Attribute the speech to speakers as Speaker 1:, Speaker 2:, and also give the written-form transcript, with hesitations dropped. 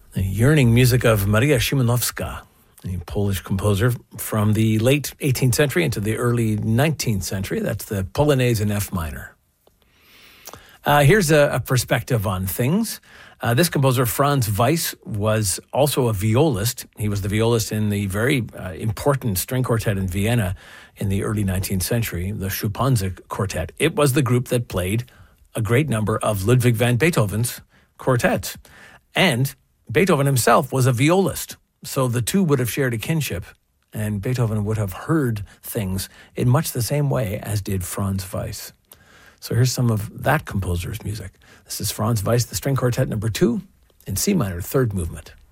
Speaker 1: The yearning music of Maria Szymanowska, a Polish composer from the late 18th century into the early 19th century. That's the Polonaise in F minor. Here's a perspective on things. This composer, Franz Weiss, was also a violist. He was the violist in the very important string quartet in Vienna in the early 19th century, the Schuppanzig Quartet. It was the group that played a great number of Ludwig van Beethoven's quartets. And Beethoven himself was a violist. So the two would have shared a kinship, and Beethoven would have heard things in much the same way as did Franz Weiss. So here's some of that composer's music. This is Franz Weiss, the String Quartet number 2 in C minor, third movement.